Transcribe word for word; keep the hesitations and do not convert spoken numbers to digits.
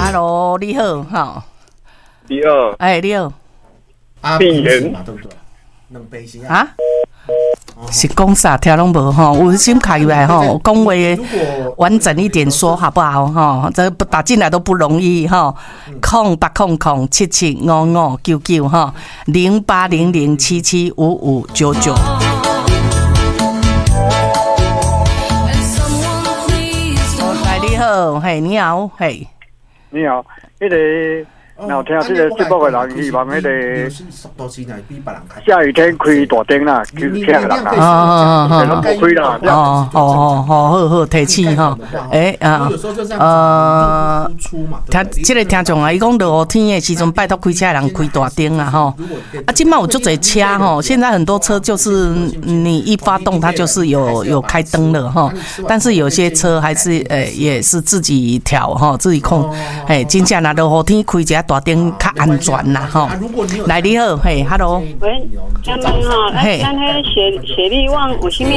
Hello， 你好，哈。 你好。 哎，你好。 病人对不对？两杯是啊？是讲啥？听拢无吼，有心开来吼，讲话完整一点说好不好吼？这打进来都不容易吼。空八空空七七五五九九哈，零八零零七七五五九九。哎，你好，嘿，你好，嘿， 你好，那个。然后听这个节目的人，希望那个下雨天开大灯啦，就听人啦。 哦哦哦，不开啦。 哦哦哦，好好提醒哈。诶啊，呃，听这个听众啊，伊讲落雨天的时阵，拜托开车的人开大灯啊吼。啊，今麦有足侪车吼，现在很多车就是你一发动，它就是有有开灯了哈。但是有些车还是诶也是自己调哈，自己控。诶，真正若落雨天开一下大灯较安全啦吼。来，你好，嘿 ，Hello。 喂，咱们哈，咱咱迄雪雪力旺有啥物